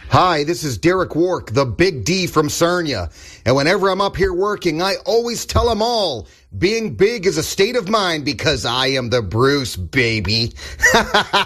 Hi, this is Derek Wark, the Big D from Sarnia. And whenever I'm up here working, I always tell them all, being big is a state of mind because I am the Bruce, baby.